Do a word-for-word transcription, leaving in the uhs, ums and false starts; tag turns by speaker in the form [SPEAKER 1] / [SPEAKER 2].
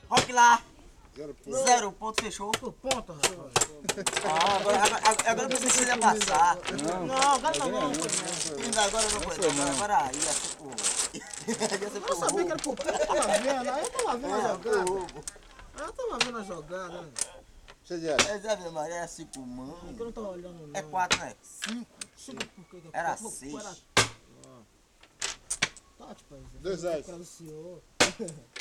[SPEAKER 1] Rock lá.
[SPEAKER 2] Zero ponto.
[SPEAKER 1] Zero ponto, fechou.
[SPEAKER 3] Por ponto, rapaz.
[SPEAKER 1] Ah, agora, agora, agora você precisa passar.
[SPEAKER 3] Não, não, agora não, não.
[SPEAKER 1] Ainda agora não foi, não. Agora aí, ia ser por roubo.
[SPEAKER 3] Eu sabia que era por ponto, eu tava vendo, aí eu tava vendo a jogada. Aí eu tava vendo a jogada, né?
[SPEAKER 2] Cheio de área.
[SPEAKER 1] É Ave Maria, é cinco mãos.
[SPEAKER 3] É que eu não tava olhando, não.
[SPEAKER 1] É quatro, né? Cinco.
[SPEAKER 3] Cinco por quê? Que é
[SPEAKER 1] Era
[SPEAKER 3] quatro?
[SPEAKER 1] seis.
[SPEAKER 3] Era... Tá, tipo,
[SPEAKER 2] Dois reais.
[SPEAKER 3] Senhor.